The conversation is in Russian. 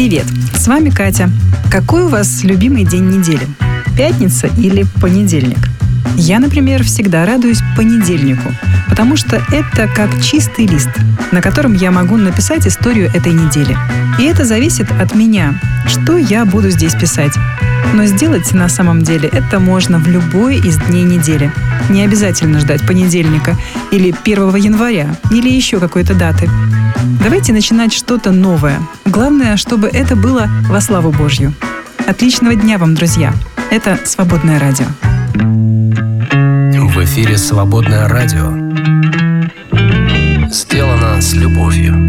Привет, с вами Катя. Какой у вас любимый день недели? Пятница или понедельник? Я, например, всегда радуюсь понедельнику, потому что это как чистый лист, на котором я могу написать историю этой недели. И это зависит от меня, что я буду здесь писать. Но сделать на самом деле это можно в любой из дней недели. Не обязательно ждать понедельника или 1 января или еще какой-то даты. Давайте начинать что-то новое. Главное, чтобы это было во славу Божью. Отличного дня вам, друзья. Это «Свободное радио». В эфире «Свободное радио». Сделано с любовью.